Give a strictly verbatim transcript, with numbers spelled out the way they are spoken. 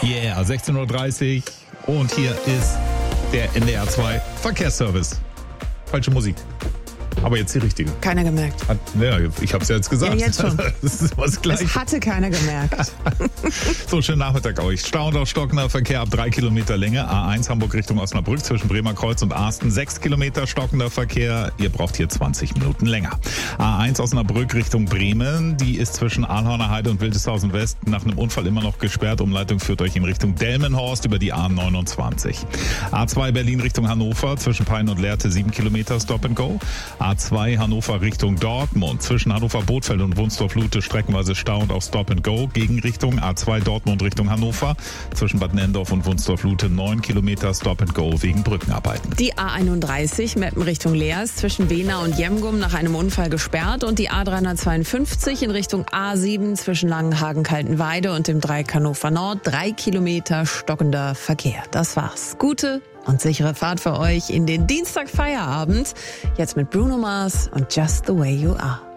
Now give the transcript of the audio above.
Yeah, sechzehn Uhr dreißig und hier ist der N D R zwei Verkehrsservice. Falsche Musik. Aber jetzt die richtige. Keiner gemerkt. Hat, ja, ich hab's ja jetzt gesagt. Ja, jetzt schon. Das ist was gleich. Es hatte keiner gemerkt. So, schönen Nachmittag euch. Stau und auch stockender Verkehr ab drei Kilometer Länge. A eins Hamburg Richtung Osnabrück zwischen Bremer Kreuz und Arsten. sechs Kilometer stockender Verkehr. Ihr braucht hier zwanzig Minuten länger. A eins Osnabrück Richtung Bremen. Die ist zwischen Ahlhorner Heide und Wildeshausen West nach einem Unfall immer noch gesperrt. Umleitung führt euch in Richtung Delmenhorst über die A neunundzwanzig. A zwei Berlin Richtung Hannover zwischen Peine und Lehrte sieben Kilometer Stop and Go. A zwei Hannover Richtung Dortmund. Zwischen Hannover Bothfeld und Wunsdorf-Lute streckenweise Stau und auch Stop and Go. Gegenrichtung A zwei Dortmund Richtung Hannover. Zwischen Bad Nendorf und Wunsdorf-Lute neun Kilometer Stop and Go wegen Brückenarbeiten. Die A einunddreißig Meppen Richtung Leers zwischen Wena und Jemgum nach einem Unfall gesperrt und die A dreihundertzweiundfünfzig in Richtung A sieben zwischen Langenhagen-Kaltenweide und dem Dreieck Hannover Nord. Drei Kilometer stockender Verkehr. Das war's. Gute und sichere Fahrt für euch in den Dienstagfeierabend. Jetzt mit Bruno Mars und Just the Way You Are.